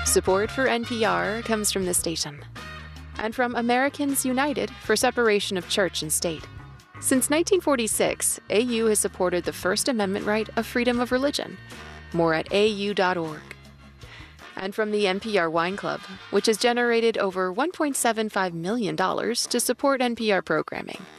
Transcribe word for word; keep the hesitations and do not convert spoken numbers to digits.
Support for N P R comes from the station and from Americans United for Separation of Church and State. Since nineteen forty-six, A U has supported the First Amendment right of freedom of religion. More at A U dot org. And from the N P R Wine Club, which has generated over one point seven five million dollars to support N P R programming.